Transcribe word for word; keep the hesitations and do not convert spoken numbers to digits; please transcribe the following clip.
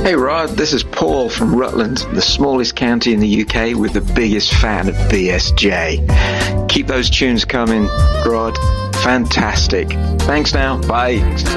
Hey Rod, this is Paul from Rutland, the smallest county in the U K with the biggest fan of B S J. Keep those tunes coming, Rod. Fantastic. Thanks now. Bye.